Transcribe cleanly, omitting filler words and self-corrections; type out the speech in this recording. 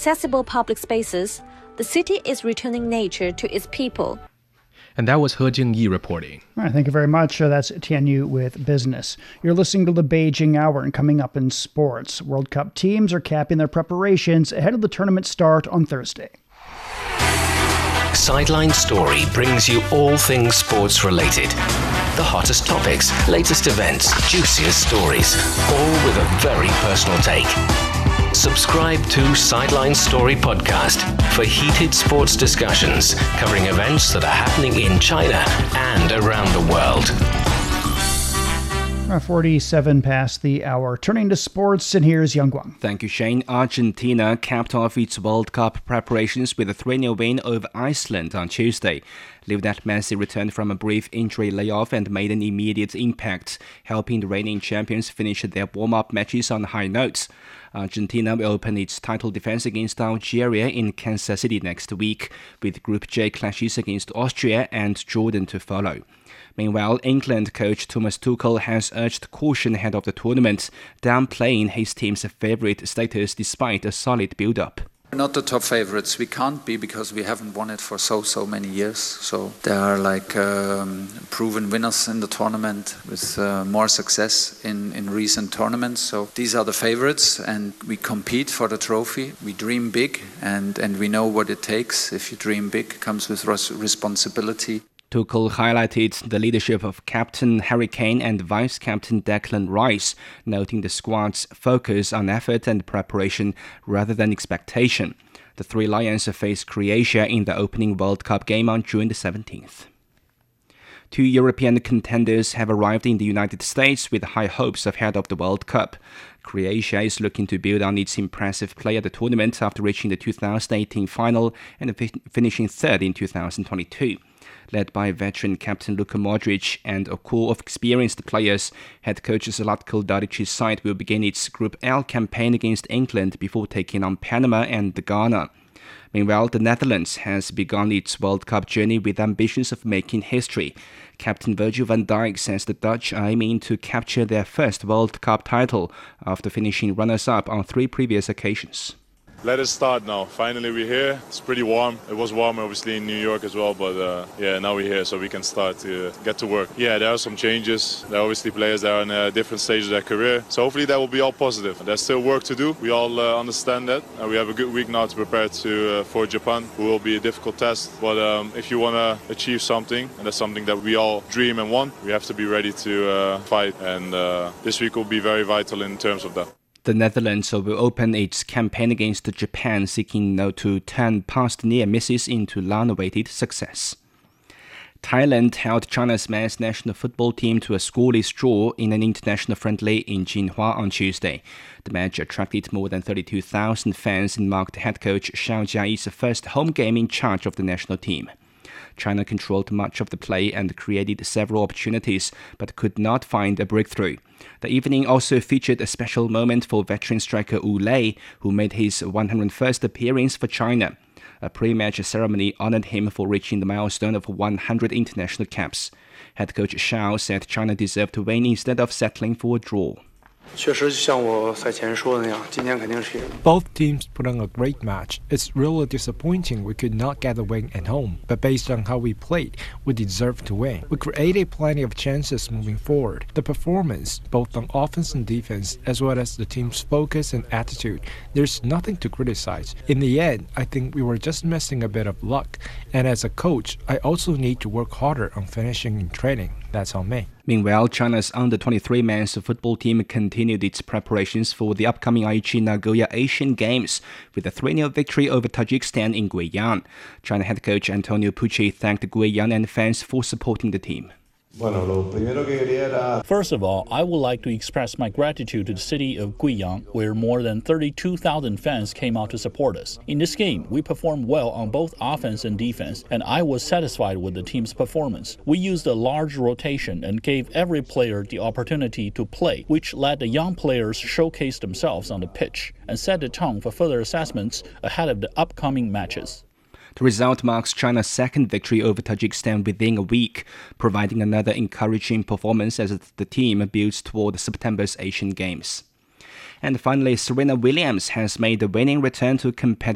accessible public spaces, the city is returning nature to its people. And that was He Jingyi reporting. All right, thank you very much. That's Tianyu with Business. You're listening to the Beijing Hour, and coming up in sports, World Cup teams are capping their preparations ahead of the tournament start on Thursday. Sideline Story brings you all things sports related. The hottest topics, latest events, juiciest stories, all with a very personal take. Subscribe to Sideline Story Podcast for heated sports discussions covering events that are happening in China and around the world. 47 past the hour. Turning to sports, and here's Yang Guang. Thank you, Shane. Argentina capped off its World Cup preparations with a 3-0 win over Iceland on Tuesday. Lionel Messi returned from a brief injury layoff and made an immediate impact, helping the reigning champions finish their warm-up matches on high notes. Argentina will open its title defense against Algeria in Kansas City next week, with Group J clashes against Austria and Jordan to follow. Meanwhile, England coach Thomas Tuchel has urged caution ahead of the tournament, downplaying his team's favourite status despite a solid build-up. We're not the top favourites. We can't be because we haven't won it for so many years. So there are proven winners in the tournament with more success in recent tournaments. So these are the favourites, and we compete for the trophy. We dream big, and we know what it takes. If you dream big, comes with responsibility. Tuchel highlighted the leadership of Captain Harry Kane and Vice-Captain Declan Rice, noting the squad's focus on effort and preparation rather than expectation. The Three Lions face Croatia in the opening World Cup game on June the 17th. Two European contenders have arrived in the United States with high hopes ahead of the World Cup. Croatia is looking to build on its impressive play at the tournament after reaching the 2018 final and finishing third in 2022. Led by veteran captain Luka Modric and a core of experienced players, head coach Zlatko Dadic's side will begin its Group L campaign against England before taking on Panama and Ghana. Meanwhile, the Netherlands has begun its World Cup journey with ambitions of making history. Captain Virgil van Dijk says the Dutch are aiming to capture their first World Cup title after finishing runners-up on 3 previous occasions. Let us start now. Finally we're here. It's pretty warm. It was warm obviously in New York as well, but now we're here so we can start to get to work. Yeah, there are some changes. There are obviously players that are in a different stage of their career. So hopefully that will be all positive. There's still work to do. We all understand that. And we have a good week now to prepare for Japan, who will be a difficult test. But if you want to achieve something, and that's something that we all dream and want, we have to be ready to fight. And this week will be very vital in terms of that. The Netherlands will open its campaign against Japan, seeking now to turn past near misses into long-awaited success. Thailand held China's men's national football team to a scoreless draw in an international friendly in Jinhua on Tuesday. The match attracted more than 32,000 fans and marked head coach Xiao Jiayi's first home game in charge of the national team. China controlled much of the play and created several opportunities, but could not find a breakthrough. The evening also featured a special moment for veteran striker Wu Lei, who made his 101st appearance for China. A pre-match ceremony honored him for reaching the milestone of 100 international caps. Head coach Xiao said China deserved to win instead of settling for a draw. Both teams put on a great match. It's really disappointing we could not get a win at home, but based on how we played, we deserved to win. We created plenty of chances moving forward. The performance, both on offense and defense, as well as the team's focus and attitude, there's nothing to criticize. In the end, I think we were just missing a bit of luck. And as a coach, I also need to work harder on finishing in training. That's on me. Meanwhile, China's under-23 men's football team continued its preparations for the upcoming Aichi Nagoya Asian Games with a 3-0 victory over Tajikistan in Guiyang. China head coach Antonio Pucci thanked Guiyang and fans for supporting the team. First of all, I would like to express my gratitude to the city of Guiyang, where more than 32,000 fans came out to support us. In this game, we performed well on both offense and defense, and I was satisfied with the team's performance. We used a large rotation and gave every player the opportunity to play, which let the young players showcase themselves on the pitch and set the tone for further assessments ahead of the upcoming matches. The result marks China's second victory over Tajikistan within a week, providing another encouraging performance as the team builds toward September's Asian Games. And finally, Serena Williams has made a winning return to competitive